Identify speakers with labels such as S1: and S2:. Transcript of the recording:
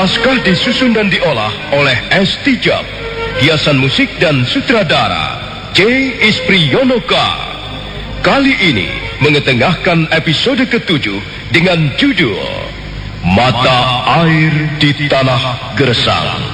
S1: Naskah disusun dan diolah oleh S. Tijab. Hiasan musik dan sutradara C. Ispriyonoka. Kali ini mengetengahkan episode ke-7 dengan judul Mata Air di Tanah Gersang.